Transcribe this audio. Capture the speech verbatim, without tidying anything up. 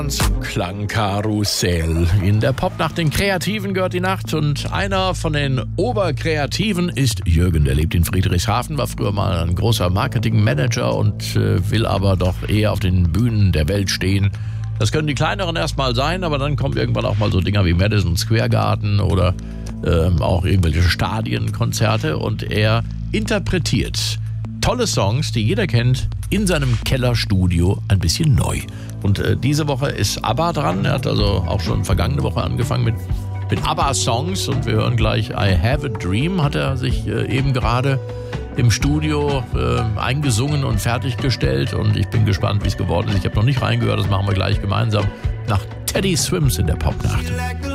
Zum Klangkarussell. In der Popnacht den Kreativen gehört die Nacht und einer von den Oberkreativen ist Jürgen. Der lebt in Friedrichshafen, war früher mal ein großer Marketingmanager und äh, will aber doch eher auf den Bühnen der Welt stehen. Das können die kleineren erstmal sein, aber dann kommen irgendwann auch mal so Dinger wie Madison Square Garden oder ähm, auch irgendwelche Stadienkonzerte und er interpretiert tolle Songs, die jeder kennt, in seinem Kellerstudio ein bisschen neu. Und äh, diese Woche ist ABBA dran. Er hat also auch schon vergangene Woche angefangen mit, mit ABBA-Songs. Und wir hören gleich I Have a Dream, hat er sich äh, eben gerade im Studio äh, eingesungen und fertiggestellt. Und ich bin gespannt, wie es geworden ist. Ich habe noch nicht reingehört, das machen wir gleich gemeinsam nach Teddy Swims in der Popnacht.